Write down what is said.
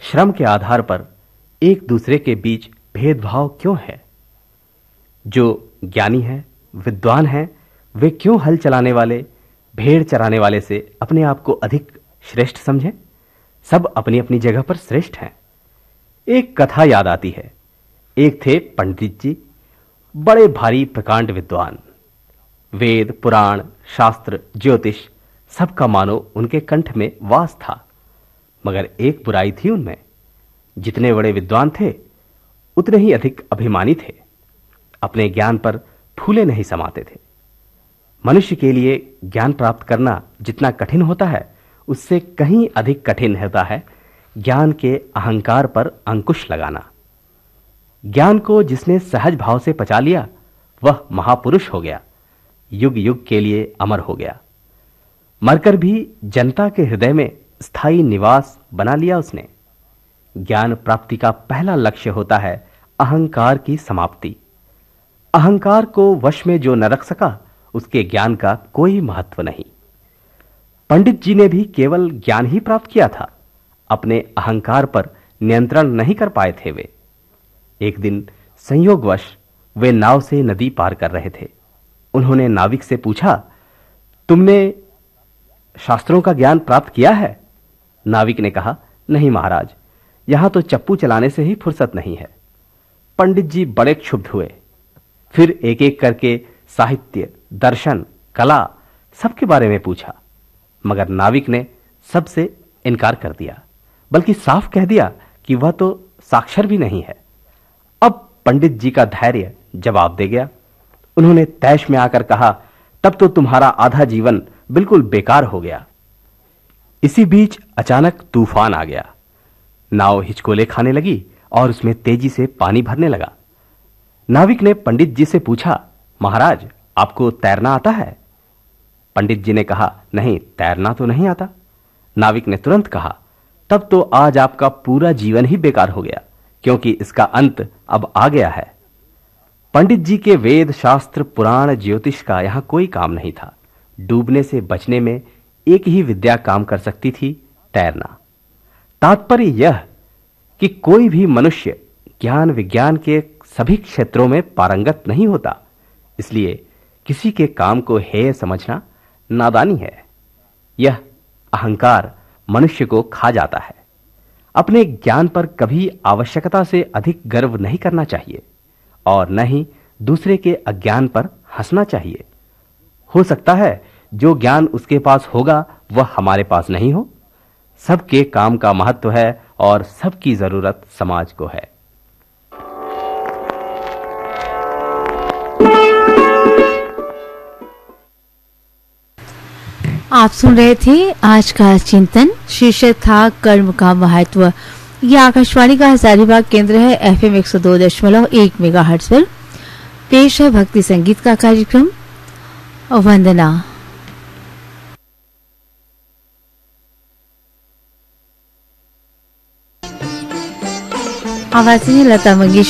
श्रम के आधार पर एक दूसरे के बीच भेदभाव क्यों है? जो ज्ञानी है, विद्वान है, वे क्यों हल चलाने वाले, भेड़ चराने वाले से अपने आप को अधिक श्रेष्ठ समझें? सब अपनी अपनी जगह पर श्रेष्ठ हैं। एक कथा याद आती है। एक थे पंडित जी, बड़े भारी प्रकांड विद्वान। वेद, पुराण, शास्त्र, ज्योतिष सबका मानो उनके कंठ में वास था। मगर एक बुराई थी उनमें। जितने बड़े विद्वान थे उतने ही अधिक अभिमानी थे। अपने ज्ञान पर फूले नहीं समाते थे। मनुष्य के लिए ज्ञान प्राप्त करना जितना कठिन होता है, उससे कहीं अधिक कठिन होता है ज्ञान के अहंकार पर अंकुश लगाना। ज्ञान को जिसने सहज भाव से पचा लिया, वह महापुरुष हो गया, युग युग के लिए अमर हो गया। मरकर भी जनता के हृदय में स्थायी निवास बना लिया उसने। ज्ञान प्राप्ति का पहला लक्ष्य होता है अहंकार की समाप्ति। अहंकार को वश में जो न रख सका, उसके ज्ञान का कोई महत्व नहीं। पंडित जी ने भी केवल ज्ञान ही प्राप्त किया था, अपने अहंकार पर नियंत्रण नहीं कर पाए थे वे। एक दिन संयोगवश वे नाव से नदी पार कर रहे थे। उन्होंने नाविक से पूछा, तुमने शास्त्रों का ज्ञान प्राप्त किया है? नाविक ने कहा, नहीं महाराज, यहां तो चप्पू चलाने से ही फुर्सत नहीं है। पंडित जी बड़े क्षुब्ध हुए। फिर एक एक करके साहित्य, दर्शन, कला सबके बारे में पूछा, मगर नाविक ने सबसे इनकार कर दिया, बल्कि साफ कह दिया कि वह तो साक्षर भी नहीं है। अब पंडित जी का धैर्य जवाब दे गया। उन्होंने तैश में आकर कहा, तब तो तुम्हारा आधा जीवन बिल्कुल बेकार हो गया। इसी बीच अचानक तूफान आ गया। नाव हिचकोले खाने लगी और उसमें तेजी से पानी भरने लगा। नाविक ने पंडित जी से पूछा, महाराज, आपको तैरना आता है? पंडित जी ने कहा, नहीं, तैरना तो नहीं आता। नाविक ने तुरंत कहा, तब तो आज आपका पूरा जीवन ही बेकार हो गया, क्योंकि इसका अंत अब आ गया है। पंडित जी के वेद, शास्त्र, पुराण, ज्योतिष का यहां कोई काम नहीं था। डूबने से बचने में एक ही विद्या काम कर सकती थी, तैरना। तात्पर्य यह कि कोई भी मनुष्य ज्ञान विज्ञान के सभी क्षेत्रों में पारंगत नहीं होता। इसलिए किसी के काम को हेय समझना नादानी है। यह अहंकार मनुष्य को खा जाता है। अपने ज्ञान पर कभी आवश्यकता से अधिक गर्व नहीं करना चाहिए और न ही दूसरे के अज्ञान पर हंसना चाहिए। हो सकता है जो ज्ञान उसके पास होगा वह हमारे पास नहीं हो। सबके काम का महत्व है और सबकी जरूरत समाज को है। आप सुन रहे थे आज का चिंतन। शीर्षक था कर्म का महत्व। यह आकाशवाणी का हजारीबाग केंद्र है। FM 102.1 मेगाहर्ट्ज पर पेश है भक्ति संगीत का कार्यक्रम वंदना। आवाज़ें लता मंगेशकर